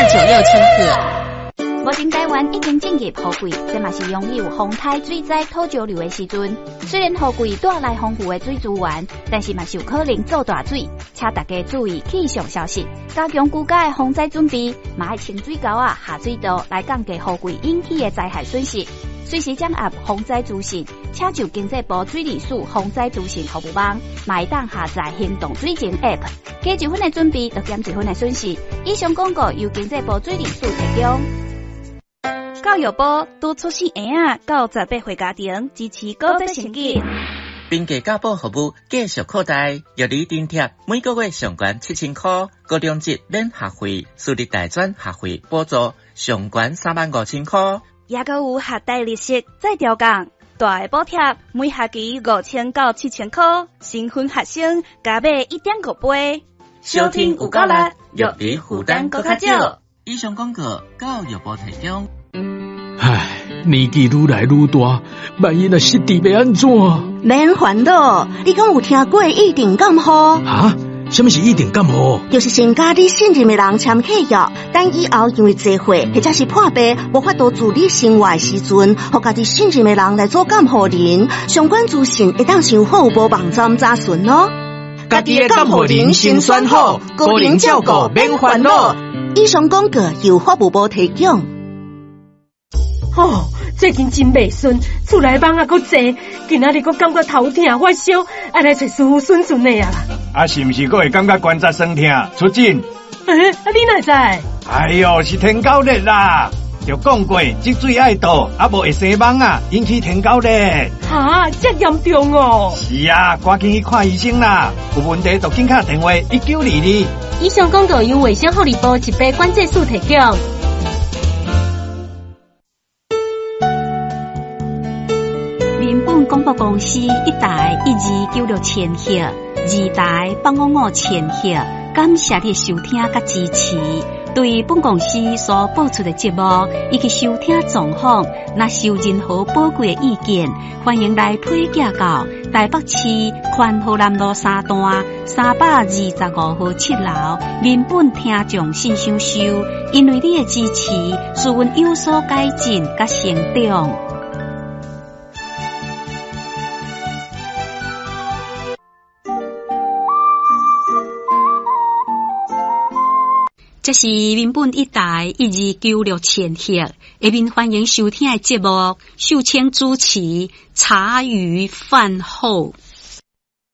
96千克。 目前台湾已经进入雨季，这嘛是拥有风台水灾土石流的时阵。虽然雨季带来丰富的水资源，但是嘛是有可能造大水，请大家注意气象消息，加强居家的防灾准备，嘛要清水沟啊、下水道来降低雨季引起的灾害损失。随时掌握防灾资讯，请就经济部水利署防灾资讯服务网，嘛会当下载行动水情 App， 加1分的准备，就减1分的损失。以上广告由经济部水利署提供。教育部拄出生婴仔到18岁家庭支持高等成绩， 并给教保服务继续扩大，育儿津贴每个月上悬7000块，高中级免学费，私立大专学费补助上悬35000块， 也阁有学贷利息再调降，大的补贴每学期5000到7000块，新婚学生加买1.5倍。 收听有够力，育儿负担搁较少。以上广告教育部提供。 唉，年纪愈来愈大，万一若失智要安怎？ 免烦恼，你敢有听过一定感冒？ 啊？什么是一定感冒？ 就是先甲你信任的人签契约，等以后因为坐会或者是破病无法度自理生活的时阵，互家己信任的人来做监护人，相关资讯会当上好无网站查询哦。 家己的监护人先选好，个人照顾免烦恼。 以上广告由法务部提供。 哦，最近真袂顺，厝内蚊啊阁侪，今仔日阁感觉头痛发烧，爱来找师傅顺顺的啊。 啊，是毋是阁会感觉关节酸痛？出诊。 你哪知？ 哎哟，是天狗热啦！就讲过，积水爱倒，啊无会生蚊啊，引起天狗热。 哈，这严重哦！ 是啊，赶紧去看医生啦！有问题就紧打电话1922。 以上广告由卫生福利部疾病管制署提供。 民本广播公司1台1296千赫，2台855千赫，感谢你收听甲支持。对本公司所播出的节目以及收听状况，若有任何宝贵的意见，欢迎来推荐到台北市宽和南路3段325号7楼民本听众信箱收。因为你的支持，使阮有所改进甲成长。这是民本1台1296千赫，下面欢迎收听的节目，受请主持茶余饭后。